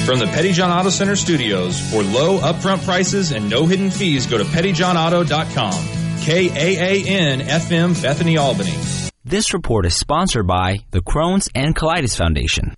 From the Petty John Auto Center studios, for low upfront prices and no hidden fees, go to pettyjohnauto.com. KAAN FM Bethany, Albany. This report is sponsored by the Crohn's and Colitis Foundation.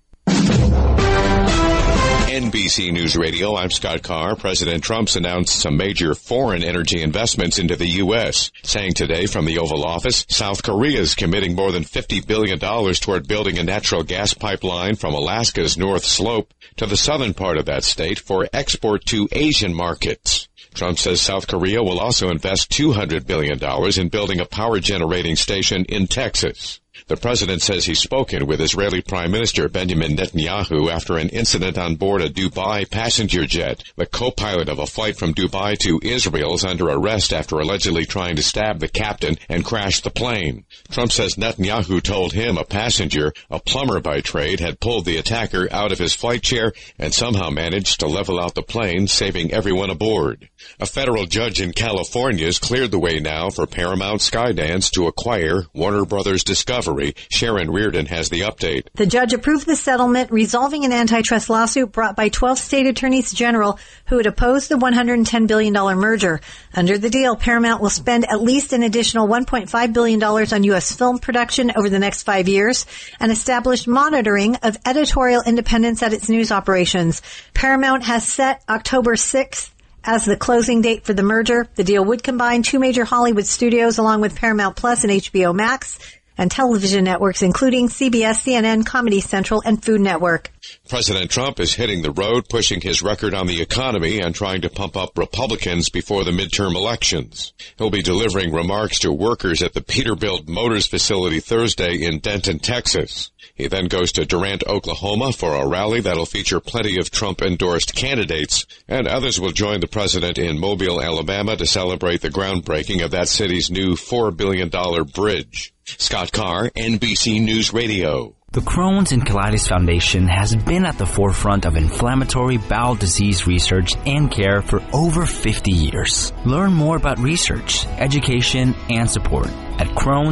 NBC News Radio, I'm Scott Carr. President Trump's announced some major foreign energy investments into the U.S., saying today from the Oval Office, South Korea is committing more than $50 billion toward building a natural gas pipeline from Alaska's North Slope to the southern part of that state for export to Asian markets. Trump says South Korea will also invest $200 billion in building a power generating station in Texas. The president says he's spoken with Israeli Prime Minister Benjamin Netanyahu after an incident on board a Dubai passenger jet. The co-pilot of a flight from Dubai to Israel is under arrest after allegedly trying to stab the captain and crash the plane. Trump says Netanyahu told him a passenger, a plumber by trade, had pulled the attacker out of his flight chair and somehow managed to level out the plane, saving everyone aboard. A federal judge in California has cleared the way now for Paramount Skydance to acquire Warner Brothers Discovery. Sharon Reardon has the update. The judge approved the settlement, resolving an antitrust lawsuit brought by 12 state attorneys general who had opposed the $110 billion merger. Under the deal, Paramount will spend at least an additional $1.5 billion on U.S. film production over the next 5 years and establish monitoring of editorial independence at its news operations. Paramount has set October 6th as the closing date for the merger. The deal would combine two major Hollywood studios along with Paramount Plus and HBO Max, and television networks including CBS, CNN, Comedy Central, and Food Network. President Trump is hitting the road, pushing his record on the economy and trying to pump up Republicans before the midterm elections. He'll be delivering remarks to workers at the Peterbilt Motors facility Thursday in Denton, Texas. He then goes to Durant, Oklahoma for a rally that'll feature plenty of Trump-endorsed candidates, and others will join the president in Mobile, Alabama to celebrate the groundbreaking of that city's new $4 billion bridge. Scott Carr, NBC News Radio. The Crohn's and Colitis Foundation has been at the forefront of inflammatory bowel disease research and care for over 50 years. Learn more about research, education, and support at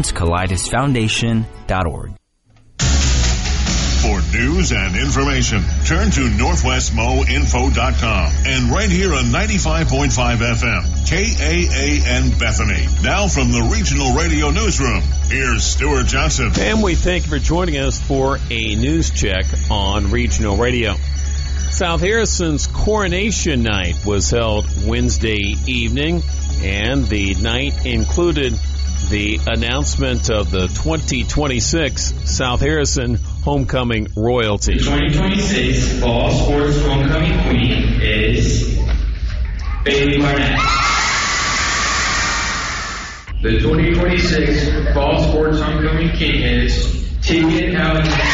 Crohn'sColitisFoundation.org. For news and information, turn to NorthwestMoInfo.com and right here on 95.5 FM, KAAN Bethany. Now from the Regional Radio Newsroom, here's Stuart Johnson. And we thank you for joining us for a news check on Regional Radio. South Harrison's Coronation Night was held Wednesday evening, and the night included the announcement of the 2026 South Harrison Homecoming Royalty. The 2026 Fall Sports Homecoming Queen is Bailey Barnett. The 2026 Fall Sports Homecoming King is Tegan Alexander.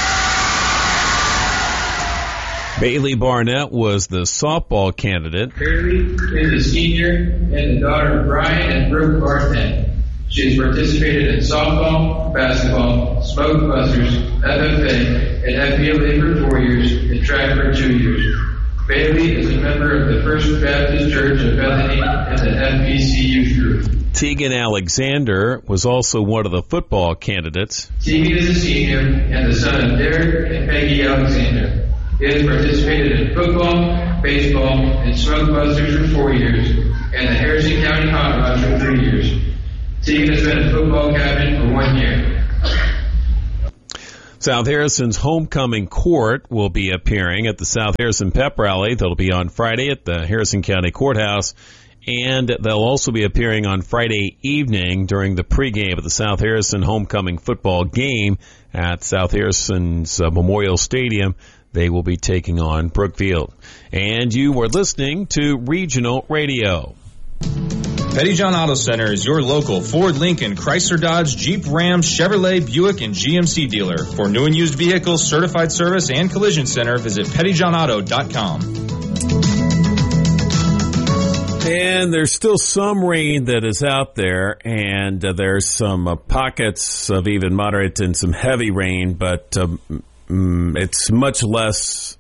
Bailey Barnett was the softball candidate. Bailey is a senior and the daughter of Brian and Brooke Barnett. She has participated in softball, basketball, smoke busters, FFA, and FBLA for 4 years, and track for 2 years. Bailey is a member of the First Baptist Church of Bethany and the FBC Youth Group. Tegan Alexander was also one of the football candidates. Tegan is a senior and the son of Derek and Peggy Alexander. He has participated in football, baseball, and smoke busters for 4 years, and the Harrison County Hot Rods for 3 years. Tegan has been a football captain for 1 year. South Harrison's Homecoming Court will be appearing at the South Harrison Pep Rally. That'll be on Friday at the Harrison County Courthouse. And they'll also be appearing on Friday evening during the pregame of the South Harrison Homecoming football game at South Harrison's Memorial Stadium. They will be taking on Brookfield. And you were listening to Regional Radio. Petty John Auto Center is your local Ford, Lincoln, Chrysler, Dodge, Jeep, Ram, Chevrolet, Buick, and GMC dealer. For new and used vehicles, certified service, and collision center, visit pettyjohnauto.com. And there's still some rain that is out there, and there's some pockets of even moderate and some heavy rain, but it's much less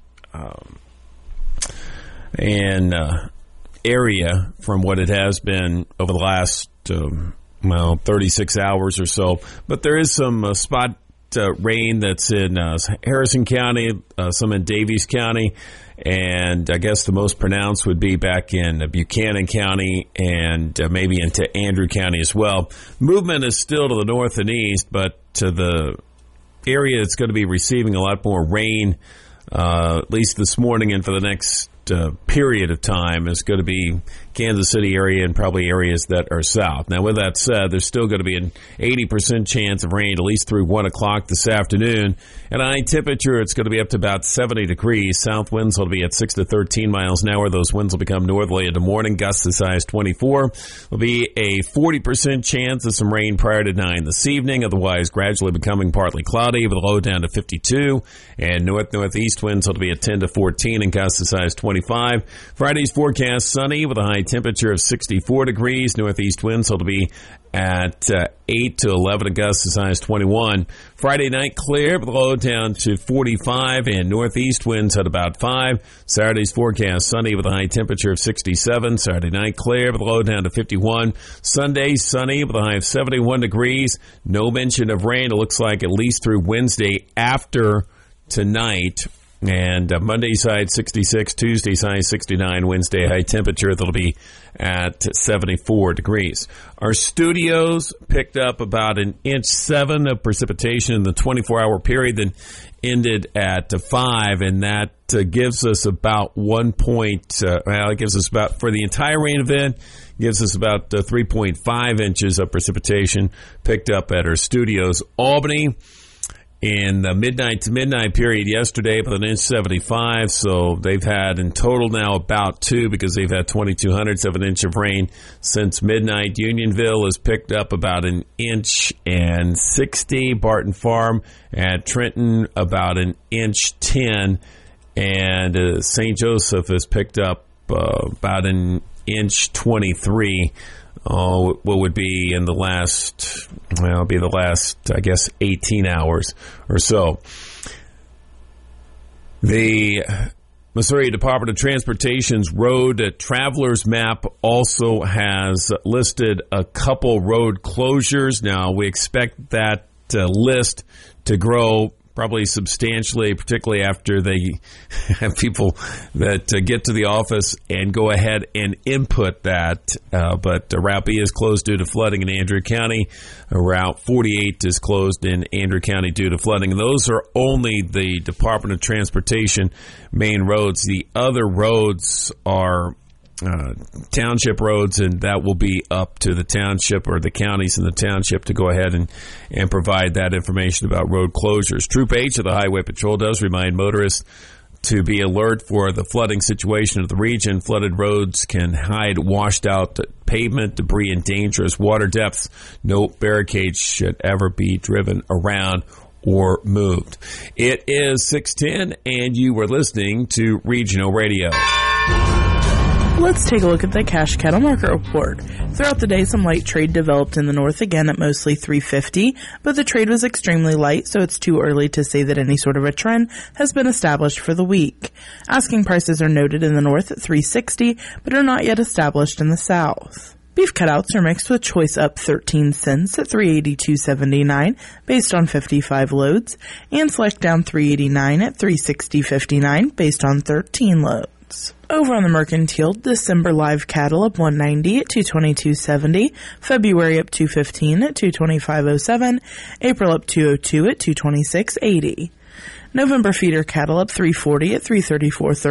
in area from what it has been over the last 36 hours or so. But there is some spot rain that's in Harrison County, some in Davies County, and I guess the most pronounced would be back in Buchanan County and maybe into Andrew County as well. Movement is still to the north and east, but to the area that's going to be receiving a lot more rain, at least this morning and for the next period of time, is going to be Kansas City area and probably areas that are south. Now, with that said, there's still going to be an 80% chance of rain at least through 1 o'clock this afternoon. At a high temperature, it's going to be up to about 70 degrees. South winds will be at 6 to 13 miles an hour. Those winds will become northerly in the morning. Gusts as high as 24. There'll be a 40% chance of some rain prior to 9 this evening. Otherwise, gradually becoming partly cloudy with a low down to 52. And northeast winds will be at 10 to 14 and gusts as high as 25. Friday's forecast sunny with a high temperature of 64 degrees. Northeast winds will be at 8 to 11 and gusts as high as 21. Friday night clear with a low down to 45 and northeast winds at about 5. Saturday's forecast sunny with a high temperature of 67. Saturday night clear with a low down to 51. Sunday sunny with a high of 71 degrees. No mention of rain, it looks like, at least through Wednesday after tonight. And Monday's high at 66, Tuesday's high 69, Wednesday high temperature that'll be at 74 degrees. Our studios picked up about 1.7 inches of precipitation in the 24-hour period, then ended at 5, and that gives us about it gives us about, for the entire rain event, gives us about 3.5 inches of precipitation picked up at our studios. Albany, in the midnight to midnight period yesterday, with 1.75 inches, so they've had in total now about 2 because they've had 0.02 of an inch of rain since midnight. Unionville has picked up about 1.60 inches. Barton Farm at Trenton about 1.10 inches, and St. Joseph has picked up about 1.23 inches. What would be in the last, I guess, 18 hours or so. The Missouri Department of Transportation's road travelers map also has listed a couple road closures. Now, we expect that list to grow probably substantially, particularly after they have people that get to the office and go ahead and input that. But Route B is closed due to flooding in Andrew County. Route 48 is closed in Andrew County due to flooding. And those are only the Department of Transportation main roads. The other roads are township roads, and that will be up to the township or the counties in the township to go ahead and provide that information about road closures. Troop H of the Highway Patrol does remind motorists to be alert for the flooding situation of the region. Flooded roads can hide washed out pavement, debris, and dangerous water depths. No barricades should ever be driven around or moved. It is 6:10, and you were listening to Regional Radio. Let's take a look at the cash cattle market report. Throughout the day, some light trade developed in the north, again at mostly 350, but the trade was extremely light, so it's too early to say that any sort of a trend has been established for the week. Asking prices are noted in the north at 360, but are not yet established in the south. Beef cutouts are mixed with choice up 13 cents at $382.79 based on 55 loads, and select down $3.89 at $360.59 based on 13 loads. Over on the mercantile, December live cattle up $190 at $222.70, February up $215 at $225.07, April up $202 at $226.80. November feeder cattle up $340 at $334.30.